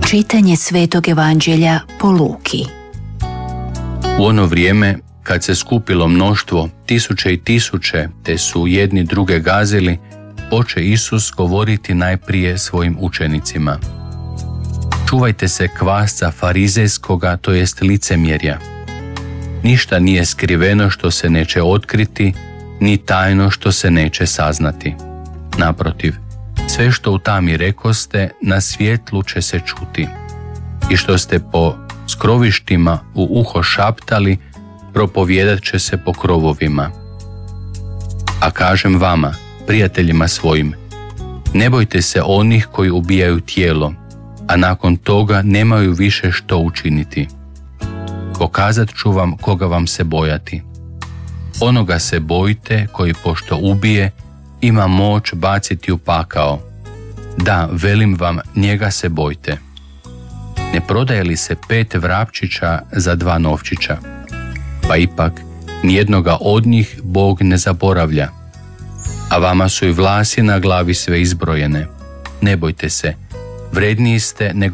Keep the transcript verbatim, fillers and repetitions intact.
Čitanje Svetog Evanđelja po Luki. U ono vrijeme, kad se skupilo mnoštvo, tisuće i tisuće, te su jedni druge gazili, poče Isus govoriti najprije svojim učenicima. Čuvajte se kvasca farizejskoga, to jest licemjerja. Ništa nije skriveno što se neće otkriti, ni tajno što se neće saznati. Naprotiv, sve što u tami rekoste, na svjetlu će se čuti. I što ste po skrovištima u uho šaptali, propovjedat će se po krovovima. A kažem vama, prijateljima svojim, ne bojte se onih koji ubijaju tijelo, a nakon toga nemaju više što učiniti. Pokazat ću vam koga vam se bojati. Onoga se bojite koji pošto ubije, ima moć baciti u pakao. Da, velim vam, njega se bojte. Ne prodaje li se pet vrapčića za dva novčića? Pa ipak, nijednoga od njih Bog ne zaboravlja. A vama su i vlasi na glavi sve izbrojene. Ne bojte se, vredniji ste nego